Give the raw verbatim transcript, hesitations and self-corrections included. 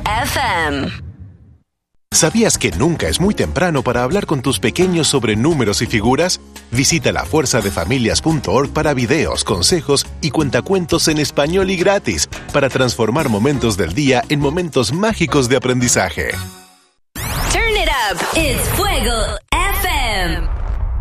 F M. ¿Sabías que nunca es muy temprano para hablar con tus pequeños sobre números y figuras? Visita la fuerza de familias punto org para videos, consejos y cuentacuentos en español y gratis para transformar momentos del día en momentos mágicos de aprendizaje. Turn it up. It's Fuego F M.